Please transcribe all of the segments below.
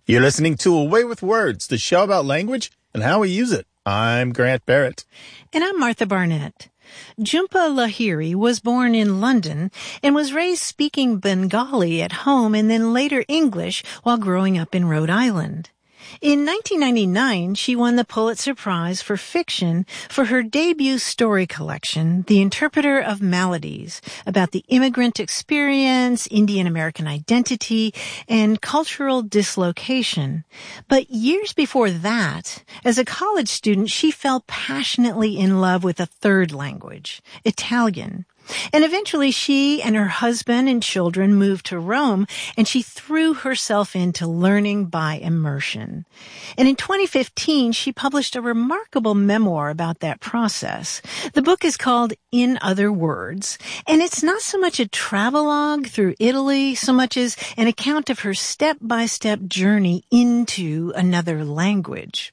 You're listening to Away with Words, the show about language and how we use it. I'm Grant Barrett. And I'm Martha Barnett. Jhumpa Lahiri was born in London and was raised speaking Bengali at home and then later English while growing up in Rhode Island. In 1999, she won the Pulitzer Prize for Fiction for her debut story collection, The Interpreter of Maladies, about the immigrant experience, Indian American identity, and cultural dislocation. But years before that, as a college student, she fell passionately in love with a third language, Italian. And eventually she and her husband and children moved to Rome, and she threw herself into learning by immersion. And in 2015, she published a remarkable memoir about that process. The book is called In Other Words, and it's not so much a travelogue through Italy so much as an account of her step-by-step journey into another language.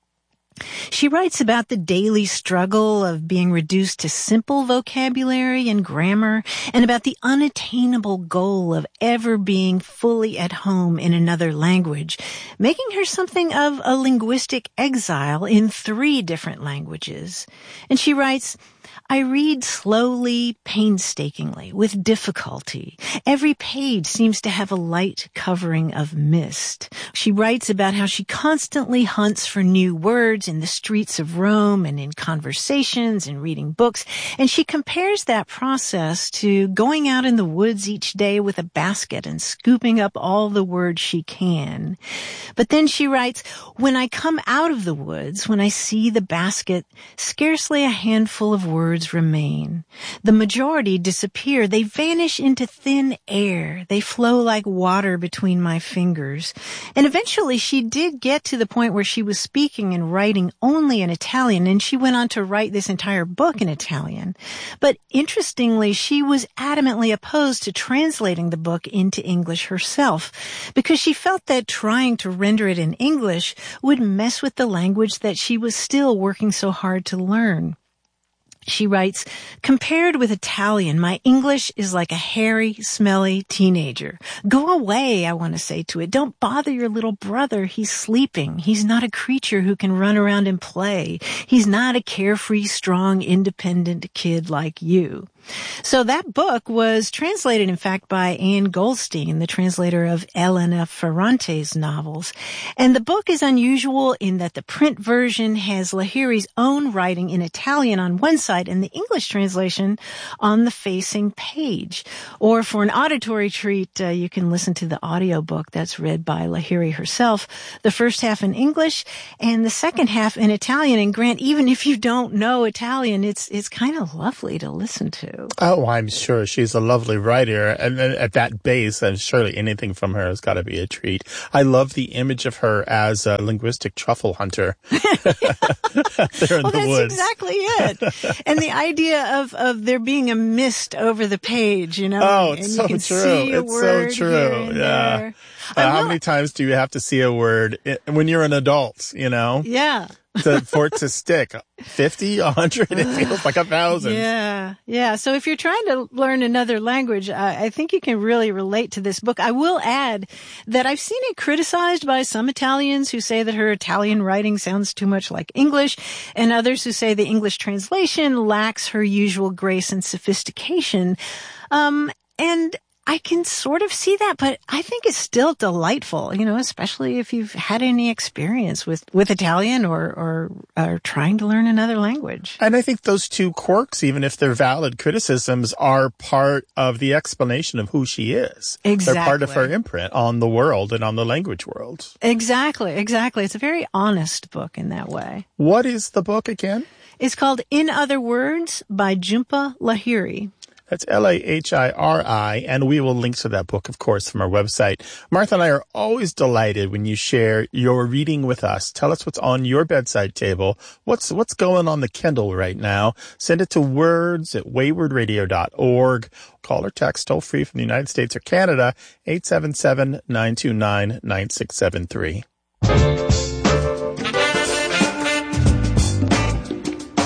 She writes about the daily struggle of being reduced to simple vocabulary and grammar, and about the unattainable goal of ever being fully at home in another language, making her something of a linguistic exile in 3 different languages. And she writes, I read slowly, painstakingly, with difficulty. Every page seems to have a light covering of mist. She writes about how she constantly hunts for new words in the streets of Rome and in conversations and reading books, and she compares that process to going out in the woods each day with a basket and scooping up all the words she can. But then she writes, when I come out of the woods, when I see the basket, scarcely a handful of words remain. The majority disappear. They vanish into thin air. They flow like water between my fingers. And eventually she did get to the point where she was speaking and writing only in Italian, and she went on to write this entire book in Italian. But interestingly, she was adamantly opposed to translating the book into English herself, because she felt that trying to render it in English would mess with the language that she was still working so hard to learn. She writes, compared with Italian, my English is like a hairy, smelly teenager. Go away, I want to say to it. Don't bother your little brother. He's sleeping. He's not a creature who can run around and play. He's not a carefree, strong, independent kid like you. So that book was translated, in fact, by Anne Goldstein, the translator of Elena Ferrante's novels. And the book is unusual in that the print version has Lahiri's own writing in Italian on one side and the English translation on the facing page. Or for an auditory treat, you can listen to the audiobook that's read by Lahiri herself, the first half in English and the second half in Italian. And Grant, even if you don't know Italian, it's kind of lovely to listen to. Oh, I'm sure she's a lovely writer. And at that base, and surely anything from her has got to be a treat. I love the image of her as a linguistic truffle hunter. There in the woods. That's exactly it. And the idea of there being a mist over the page, you know. Oh, it's and so you can true. see a It's word so true. here and Yeah. there. How many times do you have to see a word when you're an adult, you know? Yeah. For it to stick? 50, 100? It feels like 1,000. Yeah. So if you're trying to learn another language, I think you can really relate to this book. I will add that I've seen it criticized by some Italians who say that her Italian writing sounds too much like English, and others who say the English translation lacks her usual grace and sophistication. And I can sort of see that, but I think it's still delightful, you know, especially if you've had any experience with Italian or trying to learn another language. And I think those two quirks, even if they're valid criticisms, are part of the explanation of who she is. Exactly. They're part of her imprint on the world and on the language world. Exactly. It's a very honest book in that way. What is the book again? It's called In Other Words by Jhumpa Lahiri. That's Lahiri, and we will link to that book, of course, from our website. Martha and I are always delighted when you share your reading with us. Tell us what's on your bedside table. What's going on the Kindle right now. Send it to words@waywardradio.org. Call or text toll free from the United States or Canada, 877-929-9673.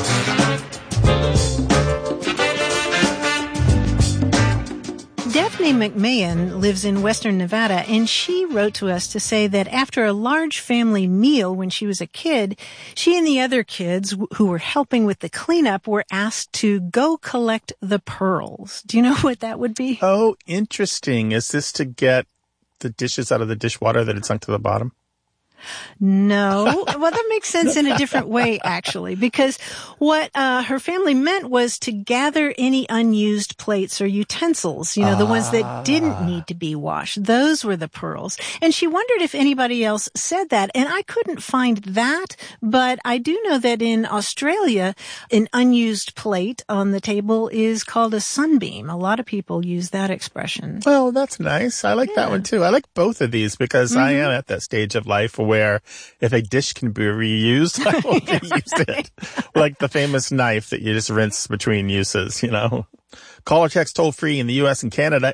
Daphne McMahon lives in Western Nevada, and she wrote to us to say that after a large family meal when she was a kid, she and the other kids who were helping with the cleanup were asked to go collect the pearls. Do you know what that would be? Oh, interesting. Is this to get the dishes out of the dishwater that had sunk to the bottom? No. Well, that makes sense in a different way, actually, because what her family meant was to gather any unused plates or utensils, the ones that didn't need to be washed. Those were the pearls. And she wondered if anybody else said that. And I couldn't find that, but I do know that in Australia, an unused plate on the table is called a sunbeam. A lot of people use that expression. Well, that's nice. I like that one too. I like both of these because I am at that stage of life where if a dish can be reused, I will reuse it. Like the famous knife that you just rinse between uses, Call or text toll free in the U.S. and Canada,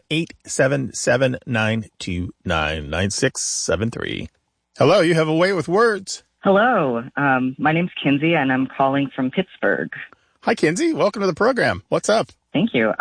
877-929-9673. Hello, you have a way with words. Hello, my name's Kinsey and I'm calling from Pittsburgh. Hi, Kinsey. Welcome to the program. What's up? Thank you.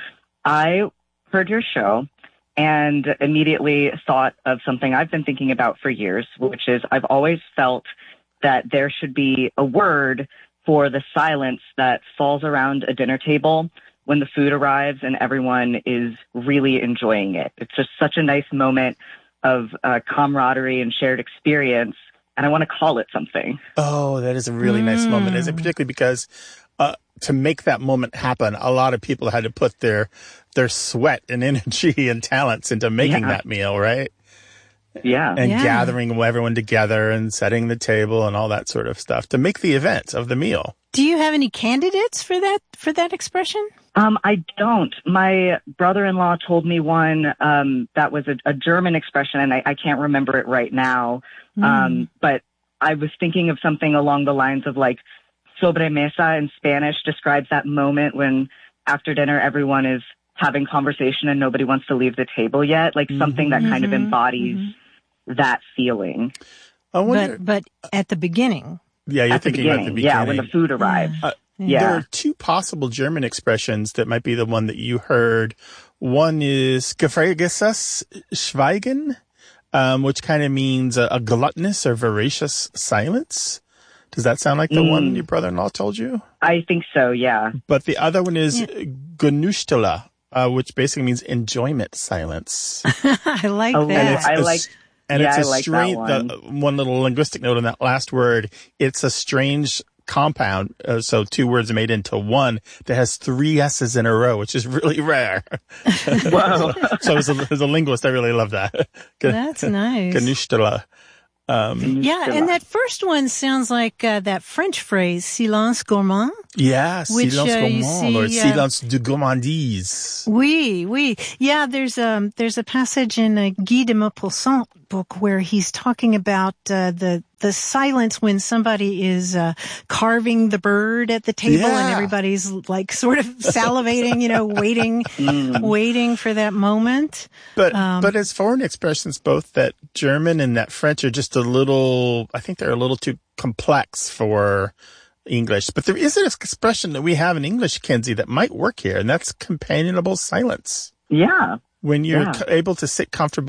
I heard your show and immediately thought of something I've been thinking about for years, which is I've always felt that there should be a word for the silence that falls around a dinner table when the food arrives and everyone is really enjoying it. It's just such a nice moment of camaraderie and shared experience, and I want to call it something. Oh, that is a really nice moment, isn't it? Particularly because to make that moment happen, a lot of people had to put their sweat and energy and talents into making that meal, right? Yeah. And gathering everyone together and setting the table and all that sort of stuff to make the event of the meal. Do you have any candidates for that expression? I don't. My brother-in-law told me one that was a German expression, and I can't remember it right now. But I was thinking of something along the lines of like sobremesa in Spanish describes that moment when after dinner everyone is having conversation and nobody wants to leave the table yet, like something that kind of embodies that feeling. But at the beginning. Yeah, you're thinking about the beginning. Yeah, when the food arrives. There are two possible German expressions that might be the one that you heard. One is gefrägtes Schweigen, which kind of means a gluttonous or voracious silence. Does that sound like the one your brother-in-law told you? I think so, yeah. But the other one is Genussstille, which basically means enjoyment silence. I like that. I like strange, that one. One little linguistic note on that last word. It's a strange compound. So two words are made into one that has three S's in a row, which is really rare. Wow. So as a linguist, I really love that. That's nice. Genussstille. And that first one sounds like that French phrase, silence gourmand. Yeah, which, silence gourmand or silence de gourmandise. Oui. Yeah, there's a passage in Guy de Maupassant book where he's talking about the silence when somebody is carving the bird at the table and everybody's like sort of salivating, waiting for that moment. But as foreign expressions, both that German and that French are just I think they're a little too complex for English. But there is an expression that we have in English, Kinsey, that might work here, and that's companionable silence. Yeah. When you're able to sit comfortably